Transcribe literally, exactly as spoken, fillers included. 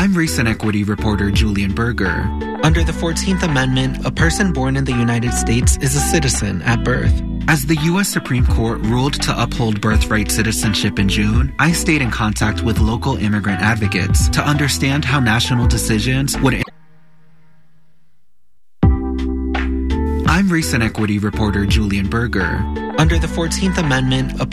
I'm recent equity reporter Julian Berger. Under the fourteenth Amendment, a person born in the United States is a citizen at birth. As the U S Supreme Court ruled to uphold birthright citizenship in June, I stayed in contact with local immigrant advocates to understand how national decisions would... I'm recent equity reporter Julian Berger. Under the fourteenth Amendment, a